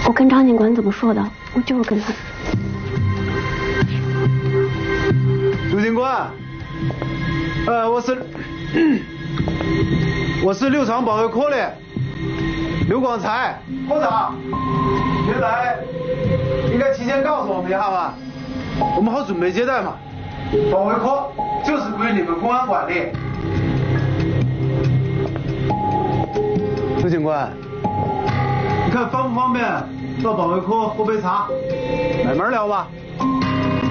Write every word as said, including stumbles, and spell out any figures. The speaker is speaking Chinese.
我跟张警官怎么说的？我就是跟他。 陆警官，呃，我是，我是六厂保卫科的刘广才科长。您来，应该提前告诉我们一下吧，我们好准备接待嘛。保卫科就是归你们公安管理。陆警官，你看方不方便到保卫科喝杯茶？买门聊吧。